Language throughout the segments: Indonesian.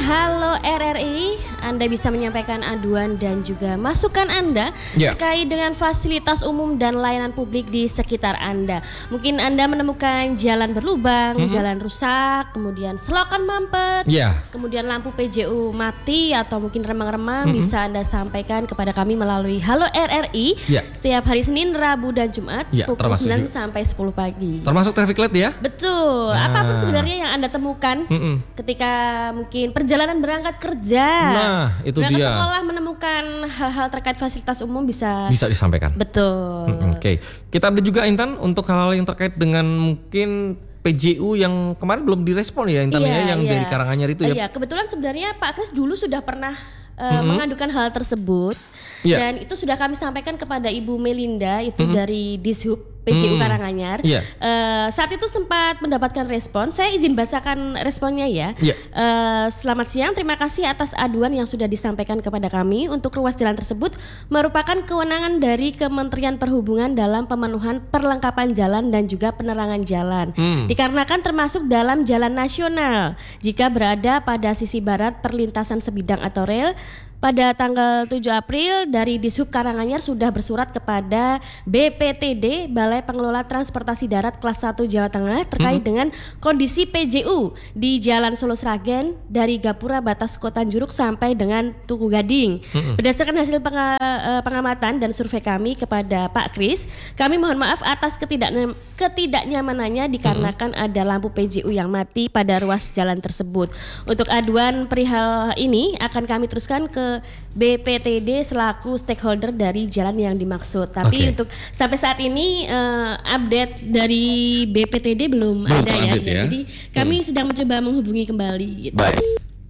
Halo RRI, Anda bisa menyampaikan aduan dan juga masukan Anda terkait dengan fasilitas umum dan layanan publik di sekitar Anda. Mungkin Anda menemukan jalan berlubang, jalan rusak, kemudian selokan mampet, kemudian lampu PJU mati atau mungkin remang-remang, bisa Anda sampaikan kepada kami melalui Halo RRI setiap hari Senin, Rabu, dan Jumat pukul 9 sampai 10 pagi. Termasuk traffic light ya? Betul, apapun sebenarnya yang Anda temukan ketika mungkin perjalanan berangkat kerja, itu berangkat dia. sekolah, menemukan hal-hal terkait fasilitas umum bisa disampaikan. Betul. Oke. Kita update juga Intan untuk hal-hal yang terkait dengan mungkin PJU yang kemarin belum direspon ya Intan yang dari Karanganyar itu ya. Iya, kebetulan sebenarnya Pak Kris dulu sudah pernah mengadukan hal tersebut dan itu sudah kami sampaikan kepada Ibu Melinda itu dari Dishub PJU Karanganyar. Saat itu sempat mendapatkan respon. Saya izin bacakan responnya ya. Selamat siang, terima kasih atas aduan yang sudah disampaikan kepada kami. Untuk ruas jalan tersebut merupakan kewenangan dari Kementerian Perhubungan dalam pemenuhan perlengkapan jalan dan juga penerangan jalan. Dikarenakan termasuk dalam jalan nasional. Jika berada pada sisi barat perlintasan sebidang atau rel, pada tanggal 7 April dari Dishub Karanganyar sudah bersurat kepada BPTD Balai Pengelola Transportasi Darat kelas 1 Jawa Tengah terkait dengan kondisi PJU di Jalan Solo Sragen dari Gapura batas Kota Juruk sampai dengan Tugu Gading. Berdasarkan hasil pengamatan dan survei kami kepada Pak Kris, kami mohon maaf atas ketidaknyamanannya dikarenakan ada lampu PJU yang mati pada ruas jalan tersebut. Untuk aduan perihal ini akan kami teruskan ke BPTD selaku stakeholder dari jalan yang dimaksud. Tapi untuk sampai saat ini update dari BPTD belum ada ya. Jadi kami sedang mencoba menghubungi kembali gitu. Baik.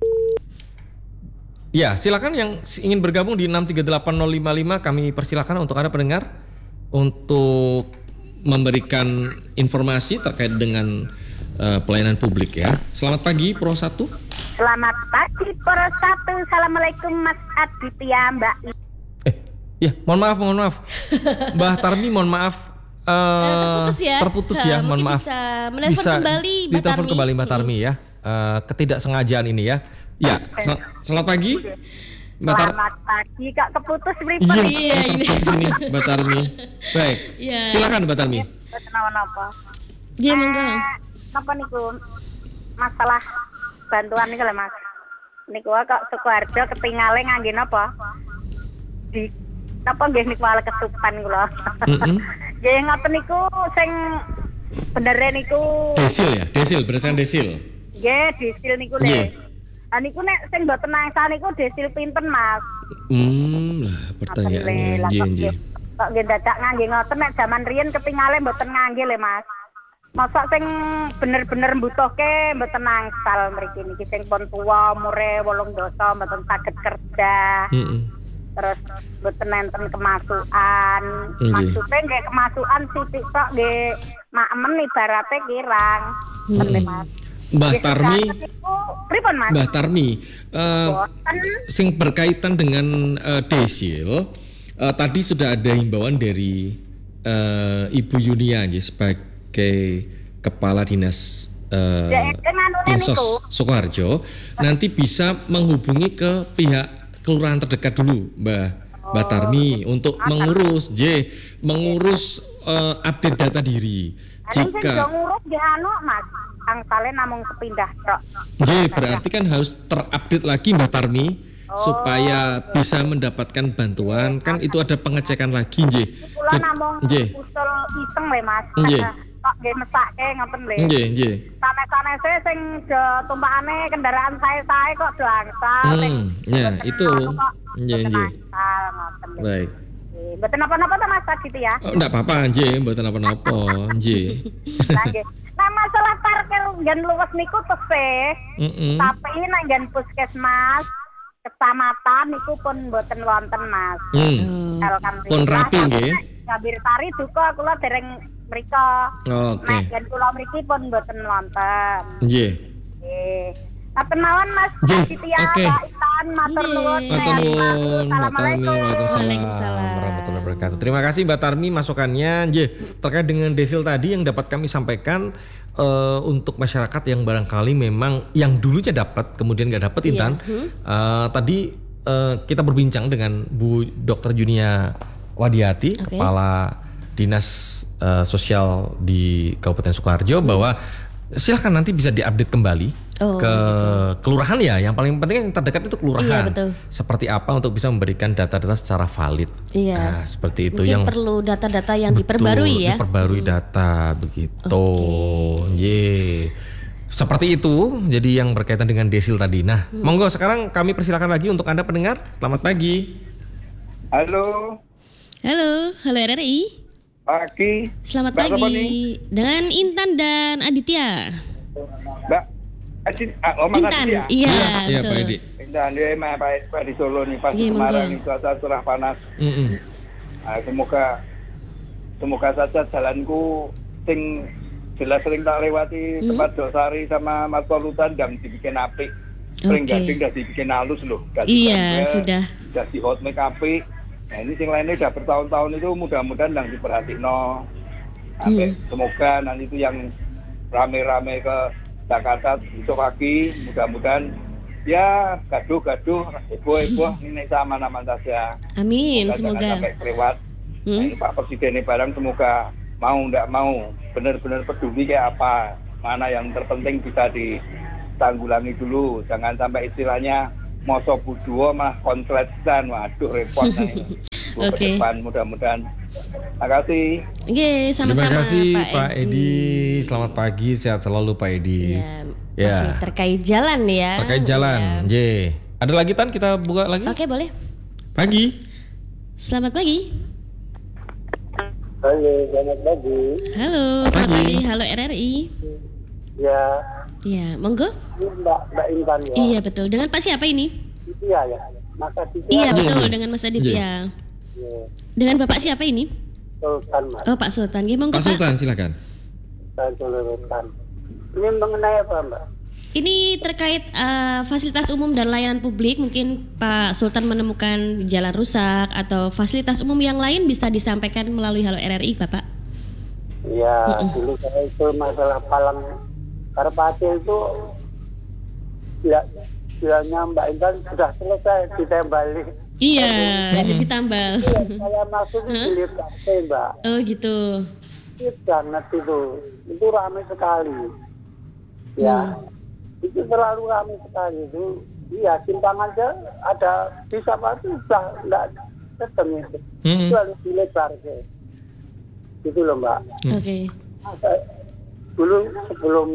Ya, silakan yang ingin bergabung di 6380555 kami persilakan untuk Anda pendengar untuk memberikan informasi terkait dengan pelayanan publik ya. Selamat pagi Pro 1. Selamat pagi Pro 1. Assalamualaikum Mas Aditya, Mbak. Mohon maaf. Mbak Tarmi mohon maaf. Terputus ya. Mohon maaf. Bisa menelpon kembali Mbak Tarmi. Ditelepon kembali Mbak Tarmi ya. Ketidaksengajaan ini ya. Ya, selamat pagi. Selamat pagi, Kak, keputus pripun? Iya, ini Mbak Tarmi. Baik. Silakan Mbak Tarmi. Kenapa? Iya, monggo. Napa niku? Masalah bantuan niku lho, Mas. Niku kok Sukoharjo ketinggalan ngangge napa? Di napa nggih niku ala kesupan kula. Nggih ngoten niku sing bener niku desil ya, berdasarkan desil. Nggih, desil niku lho. Niku nek sing mboten angsal niku desil pinten, Mas? Lah pertanyaannya nggih. Kok nggih dadak ngangge ngoten nek jaman riyen ketinggalan mboten ngangge lho, Mas. Masa sing bener-bener mbutuhke mboten angsal mriki niki sing pun tuwa umure 80 mboten saged kerja. Terus mboten enten kemasukan. Maksudnya nggih kemasukan sithik tok nggih makmen ibarate kirang. Mas. Mbah Tarmi. Pripun, Mas? Mbah Tarmi. Sing berkaitan dengan desil, tadi sudah ada himbauan dari Ibu Yunia sebagai Kepala Dinas Dinsos Sukoharjo, nanti bisa menghubungi ke pihak kelurahan terdekat dulu Mbak Tarmi untuk mengurus update data diri. Jika ngurus Mas, angsale namung sepindah tok. Berarti kan harus terupdate lagi Mbak Tarmi supaya bisa mendapatkan bantuan. Kan itu ada pengecekan lagi Kula namung usul iseng le, Mas. Kok nggih mesake ngoten lho. Nggih. Sanes-sanese sing do tumpakane kendaraan sae-sae kok do angsal. Ya, itu. Nggih. Baik. Mboten napa-napa to Mas gitu ya? Enggak apa-apa, nggih, mboten napa-napa, nggih. Nah, masalah parkir nggen luwes niku tesih. Tapi nek nggen puskesmas kecamatan niku pun mboten wonten, Mas. Pun rapi nggih. Gambir Sari duka kula dereng mrika. Nek nggen kula mriki pun mboten wonten. Nggih. Mawon Mas Aditya, Pak Itan, matur nuwun. Waalaikumsalam warahmatullahi wabarakatuh. Terima kasih Mbak Tarmi masukannya. Terkait dengan desil tadi yang dapat kami sampaikan, untuk masyarakat yang barangkali memang yang dulunya dapat kemudian nggak dapat, Intan. Tadi kita berbincang dengan Bu Dr. Junia Wadiati, Kepala Dinas Sosial di Kabupaten Sukoharjo, bahwa silahkan nanti bisa diupdate kembali ke kelurahan ya. Yang paling penting yang terdekat itu kelurahan. Iya, betul. Seperti apa untuk bisa memberikan data-data secara valid. Iya. Seperti itu. Mungkin yang perlu data-data yang diperbarui ya. Diperbarui data begitu. Seperti itu. Jadi yang berkaitan dengan desil tadi. Nah, monggo sekarang kami persilakan lagi untuk Anda pendengar. Selamat pagi. Halo RRI. Pagi. Selamat pagi. Dengan Intan dan Aditya. Mbak Intan, iya Pak Edi. Intan, Pak di Solo nih, pas Semarang itu curah panas. Nah, semoga saja jalanku sing jelas sering tak lewati tempat Dosari sama Mas Polutan dan dibikin apik. Sering gading udah dibikin halus loh. Iya, sudah di hot make apik. Nah ini yang lainnya udah bertahun-tahun itu mudah-mudahan yang diperhatiin semoga nanti itu yang rame-rame ke Jakarta itu pagi, mudah-mudahan ya gaduh-gaduh, heboh-heboh ini sama-sama saja. Amin, semoga sampai kelewat. Nah, ini Pak Presiden ini barang semoga mau nggak mau benar-benar peduli kayak apa, mana yang terpenting bisa ditanggulangi dulu, jangan sampai istilahnya moso buduo mah konsletan, waduh repot nih. Depan mudah-mudahan. Terima kasih. Sama-sama. Terima kasih Pak Edi. Selamat pagi, sehat selalu Pak Edi. Masih terkait jalan ya. Terkait jalan. Ada lagi Tan, kita buka lagi? Oke, boleh. Pagi. Selamat pagi. Halo, selamat pagi. Halo, selamat pagi. Halo RRI. Ya, monggo. Mbak Intan ya. Iya betul. Dengan Pak siapa ini? Iya ya. Mas Aditya. Iya betul, dengan Mas Aditya. Dengan Bapak siapa ini? Sultan, Mas. Oh, Pak Sultan. Ya, monggo Pak Sultan, silakan. Sultan. Ini mengenai apa, Mbak? Ini terkait fasilitas umum dan layanan publik. Mungkin Pak Sultan menemukan jalan rusak atau fasilitas umum yang lain bisa disampaikan melalui Halo RRI, Bapak. Iya, dulu saya itu masalah Palang Karpati itu bilangnya Mbak Intan sudah selesai ditembali. Iya, ada ditambal. Iya, saya masuk di lift Mbak. Oh gitu. Itu banget itu ramai sekali. Ya, itu terlalu ramai sekali itu. Iya, simpang aja ada bisa pasti sudah nggak ketemu itu. Itu harus dilebar gitu loh Mbak. Oke. Dulu sebelum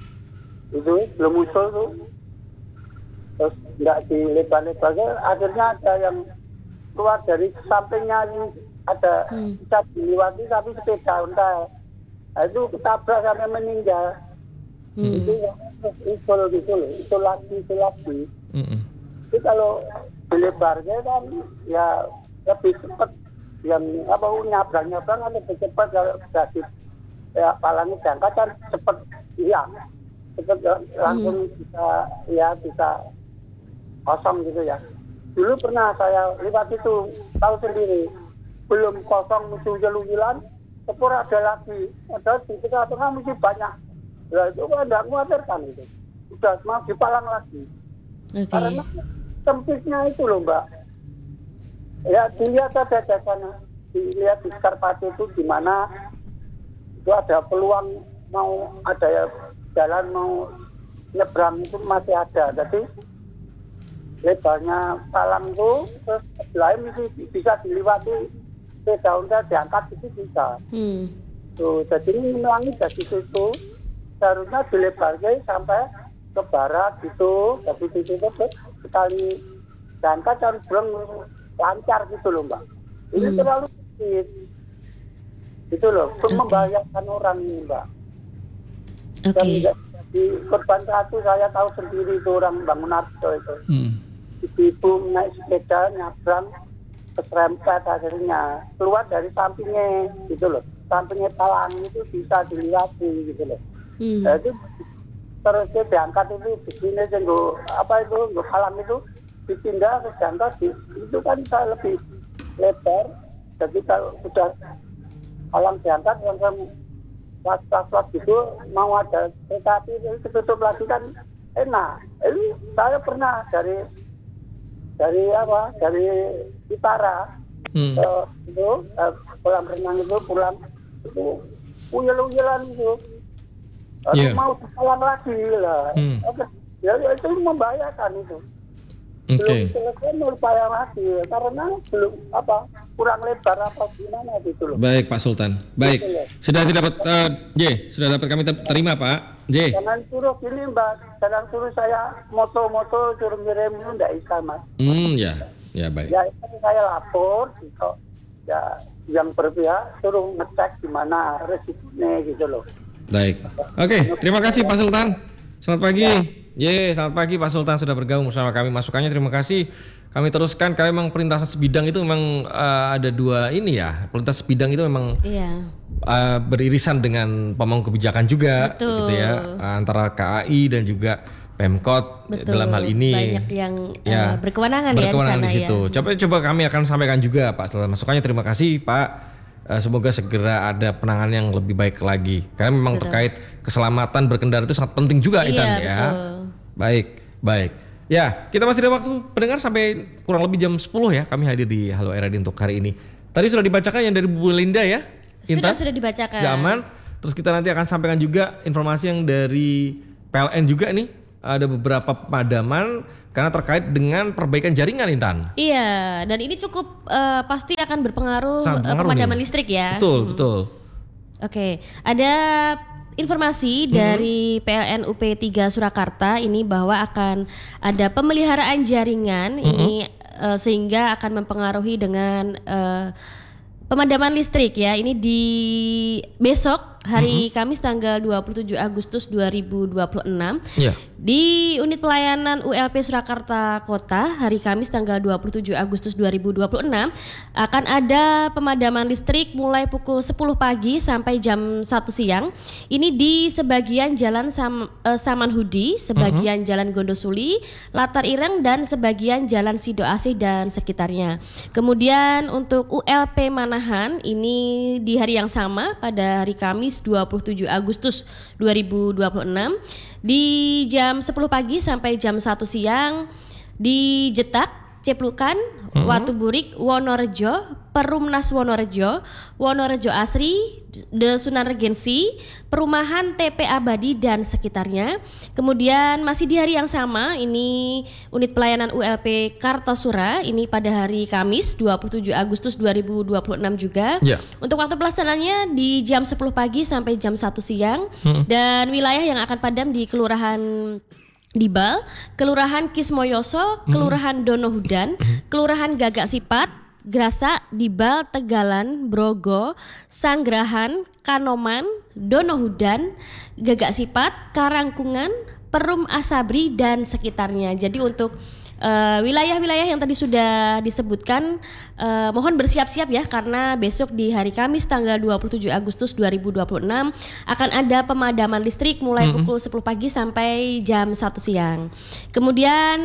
usul tuh terus nggak dilebar-lebar, akhirnya ada yang keluar dari sampingnya ini ada bisa dilewati tapi sepeda ontel, itu ketabrak sampai meninggal. Itu usul gitu loh, itu lagi. Jadi kalau dilebarnya kan ya lebih cepat, yang nyabrang kan lebih cepat kalau dari palangnya jangka kan cepat, cepat langsung bisa kosong gitu ya. Dulu pernah saya lihat itu, tahu sendiri, belum kosong musuh jelugilan, sepur ada lagi, ada di tengah-tengah mesti banyak. Nah itu kan tidak mengkhawatirkan itu, sudah mau dipalang lagi. Karena sempitnya itu loh Mbak. Ya dilihat ada di sana, dilihat di Karpati itu di mana itu ada peluang mau ada jalan mau nyebrang itu masih ada. Jadi lebarnya palang itu terus lain bisa dilewati sepeda ontel diangkat itu bisa. Tuh, jadi ini melangi dari situ seharusnya dilebarkan sampai ke barat gitu. Tapi itu sekali diangkat kan belum lancar gitu loh Mbak. Ini terlalu sedikit gitu loh, membahayakan orang ini Mbak. Di korban satu saya tahu sendiri itu orang Bangunarto itu. Ibu naik sepeda nyabrang keserempet, akhirnya keluar dari sampingnya gitu loh, sampingnya palang itu bisa diliwati gitu loh. Jadi terus dia diangkat itu di sini nggak palang itu dipindah ke jangka itu kan bisa lebih lebar. Jadi kalau sudah palang diangkat langsung pas gitu mau ada kereta api ditutup lagi kan enak. Ini saya pernah dari utara itu kolam renang itu pulang itu uyel-uyelan itu. Mau pulang lagi lah. Ya itu membahayakan itu. Belum selesai berupaya lagi karena belum kurang lebar apa gimana gitu loh. Baik Pak Sultan. Baik. Sudah dapat sudah dapat kami terima Pak J. Jangan suruh gini Mbak, jangan suruh saya moto-moto suruh ngirim itu enggak bisa Mas. Ya baik. Ya itu saya lapor gitu. Ya yang berpihak suruh ngecek di mana resikonya gitu loh. Baik. Oke, terima kasih Pak Sultan. Selamat pagi. Selamat pagi Pak Sultan sudah bergabung bersama kami. Masukannya terima kasih. Kami teruskan karena memang perlintasan sebidang itu memang ada dua ini ya. Perlintasan sebidang itu memang beririsan dengan pemangku kebijakan juga. Betul. Gitu ya. Antara KAI dan juga Pemkot. Betul. Dalam hal ini. Banyak yang berkewenangan ya di sana di situ. ya. Coba kami akan sampaikan juga Pak Sultan. Masukannya terima kasih Pak. Semoga segera ada penanganan yang lebih baik lagi. Karena memang terkait keselamatan berkendara itu sangat penting juga Intan ya. Baik. Ya, kita masih ada waktu pendengar sampai kurang lebih jam 10 ya. Kami hadir di Halo RRD untuk hari ini. Tadi sudah dibacakan yang dari Bu Linda ya? Intan? Sudah dibacakan. Sudah aman. Terus kita nanti akan sampaikan juga informasi yang dari PLN juga nih. Ada beberapa pemadaman karena terkait dengan perbaikan jaringan Intan. Iya, dan ini cukup pasti akan berpengaruh pemadaman listrik ya. Betul. Oke, ada informasi dari PLN UP3 Surakarta ini bahwa akan ada pemeliharaan jaringan ini sehingga akan mempengaruhi dengan pemadaman listrik ya. Ini di besok hari Kamis tanggal 27 Agustus 2026 di unit pelayanan ULP Surakarta Kota hari Kamis tanggal 27 Agustus 2026 akan ada pemadaman listrik mulai pukul 10 pagi sampai jam 1 siang. Ini di sebagian jalan Samanhudi, sebagian jalan Gondosuli, Latar Ireng dan sebagian jalan Sido Asih dan sekitarnya. Kemudian untuk ULP Manahan ini di hari yang sama pada hari Kamis 27 Agustus 2026 di jam 10 pagi sampai jam 1 siang di Jetak, Ceplukan, Watu Burik, Wonorejo, Perumnas Wonorejo, Wonorejo Asri, The Sunan Regensi, Perumahan TP Abadi dan sekitarnya. Kemudian masih di hari yang sama ini unit pelayanan ULP Kartosura ini pada hari Kamis 27 Agustus 2026 juga. Untuk waktu pelaksanaannya di jam 10 pagi sampai jam 1 siang dan wilayah yang akan padam di Kelurahan Dibal, Kelurahan Kismoyoso, Kelurahan Donohudan, Kelurahan Gagak Sipat, Grasa, Dibal, Tegalan, Brogo, Sanggrahan, Kanoman, Donohudan, Gagak Sipat, Karangkungan, Perum Asabri dan sekitarnya. Jadi untuk wilayah-wilayah yang tadi sudah disebutkan mohon bersiap-siap ya karena besok di hari Kamis tanggal 27 Agustus 2026 akan ada pemadaman listrik mulai pukul 10 pagi sampai jam 1 siang. Kemudian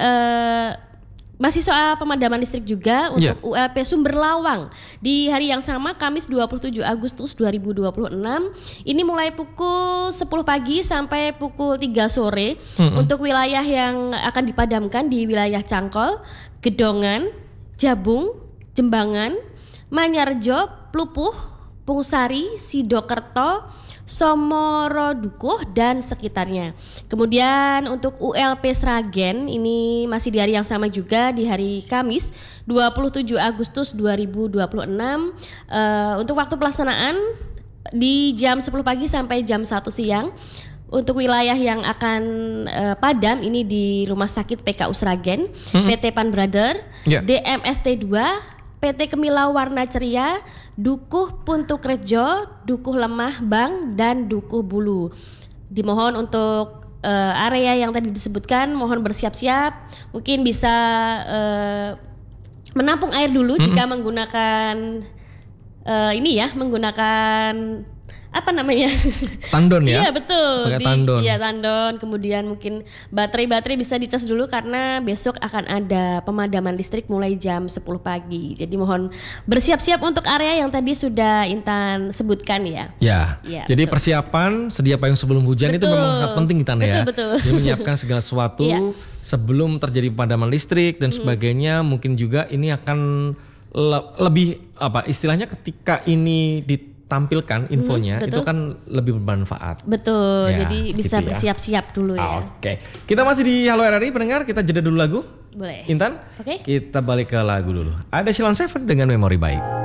masih soal pemadaman listrik juga untuk ULP Sumber Lawang di hari yang sama Kamis 27 Agustus 2026 ini mulai pukul 10 pagi sampai pukul 3 sore untuk wilayah yang akan dipadamkan di wilayah Cangkol, Gedongan, Jabung, Jembangan, Manyarjo, Plupuh, Pungsari, Sidokerto, Somorodukuh dan sekitarnya. Kemudian untuk ULP Sragen ini masih di hari yang sama juga di hari Kamis 27 Agustus 2026 untuk waktu pelaksanaan di jam 10 pagi sampai jam 1 siang. Untuk wilayah yang akan padam ini di Rumah Sakit PKU Sragen, PT Pan Brother, DMST 2, PT Kemilau Warna Ceria, Dukuh Puntuk Rejo, Dukuh Lemah Bang, dan Dukuh Bulu. Dimohon untuk area yang tadi disebutkan mohon bersiap-siap, mungkin bisa menampung air dulu jika menggunakan menggunakan apa namanya? Tandon ya? Iya betul. Pakai tandon. Iya tandon. Kemudian mungkin baterai bisa dicas dulu karena besok akan ada pemadaman listrik mulai jam 10 pagi. Jadi mohon bersiap-siap untuk area yang tadi sudah Intan sebutkan ya. Ya. Jadi betul. Persiapan sedia payung sebelum hujan itu memang sangat penting Intan ya. Betul. Jadi menyiapkan segala sesuatu sebelum terjadi pemadaman listrik dan sebagainya. Mungkin juga ini akan lebih apa istilahnya ketika ini ditampilkan infonya itu kan lebih bermanfaat. Betul. Ya, jadi bisa gitu bersiap-siap dulu ya. Oke. Kita masih di Halo RRI pendengar, kita jeda dulu lagu. Boleh. Intan? Oke. Kita balik ke lagu dulu. Ada Sheila on 7 dengan Memori Baik.